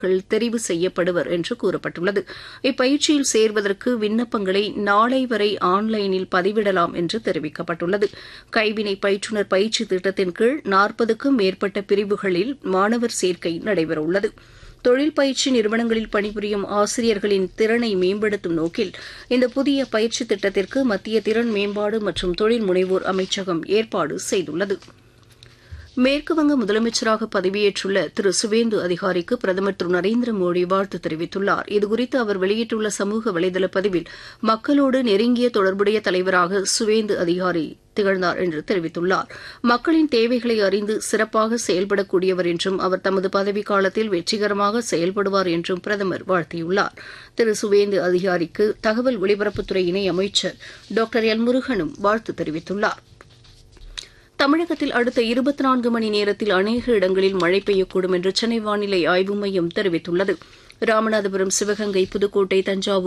தெரிவு செய்யப்படுவர் என்று கூறப்பட்டுள்ளது. இப்பயிற்சியில் சேர்வதற்கு விண்ணப்பங்களை நாளை வரை ஆன்லைனில் பதிவிடலாம் என்று தெரிவிக்கப்பட்டுள்ளது. கைவினை பயிற்றுநர் பயிற்சி திட்டத்தின் கீழ் 40க்கும் மேற்பட்ட பிரிவுகளில் மாணவர் சேர்க்கை நடைபெறவுள்ளது. தொழில் பயிற்சி நிறுவனங்களில் பணிபுரியும் ஆசிரியர்களின் திறனை மேம்படுத்தும் நோக்கில் இந்த புதிய பயிற்சி திட்டத்திற்கு மத்திய திறன் மேம்பாடு மற்றும் தொழில் முனைவோர் அமைச்சகம் ஏற்பாடு செய்துள்ளது. மேற்குவங்க முதலமைச்சராக பதவியேற்றுள்ள திரு சுவேந்து அதிகாரிக்கு பிரதமர் திரு நரேந்திர மோடி வாழ்த்து தெரிவித்துள்ளார். இதுகுறித்து அவர் வெளியிட்டுள்ள சமூக வலைதள பதிவில் மக்களோடு நெருங்கிய தொடர்புடைய தலைவராக சுவேந்து அதிகாரி திகழ்ந்தார் என்று தெரிவித்துள்ளார். மக்களின் தேவைகளை அறிந்து சிறப்பாக செயல்படக்கூடியவர் என்றும் அவர் தமது பதவிக்காலத்தில் வெற்றிகரமாக செயல்படுவார் என்றும் பிரதமர் வாழ்த்தியுள்ளார். திரு சுவேந்து அதிகாரிக்கு தகவல் ஒலிபரப்புத்துறை இணை அமைச்சர் டாக்டர் எல் முருகனும் வாழ்த்து தெரிவித்துள்ளார். தமிழகத்தில் அடுத்த 24 மணி நேரத்தில் அநேக இடங்களில் மழை பெய்யக்கூடும் என்று சென்னை வானிலை ஆய்வு மையம் தெரிவித்துள்ளது. ராமநாதபுரம், சிவகங்கை, புதுக்கோட்டை, தஞ்சாவூர்,